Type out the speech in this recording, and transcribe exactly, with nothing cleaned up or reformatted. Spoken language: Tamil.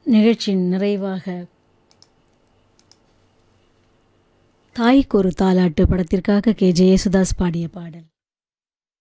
நிகழ்ச்சியின் நிறைவாக தாய்க்கு ஒரு தாலாட்டு படத்திற்காக கே ஜெயசுதாஸ் பாடிய பாடல்.